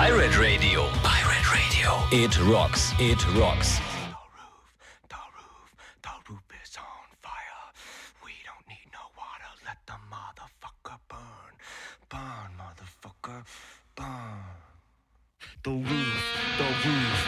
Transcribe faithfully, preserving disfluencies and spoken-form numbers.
Pirate Radio. Pirate Radio. It rocks. It rocks. The roof, the roof is on fire. We don't need no water. Let the motherfucker burn. Burn, motherfucker, burn. The roof, the roof.